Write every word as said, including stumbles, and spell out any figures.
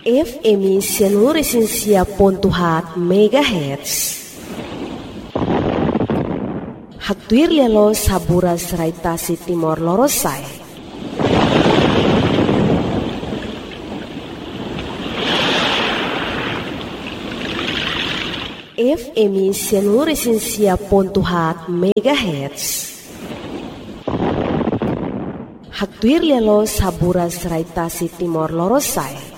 F M Seluruh Pontuhat Megahertz. Haktuir lelo saburas raitasi Timor Lorosai. F M Seluruh Pontuhat Megahertz. Haktuir lelo saburas raitasi Timor Lorosai.